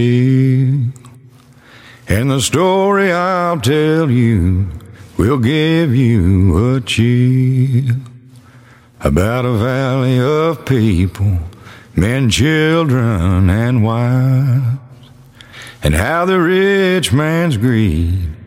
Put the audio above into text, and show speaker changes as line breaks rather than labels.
And the story I'll tell you will give you a chill about a valley of people, men, children, and wives, and how the rich man's greed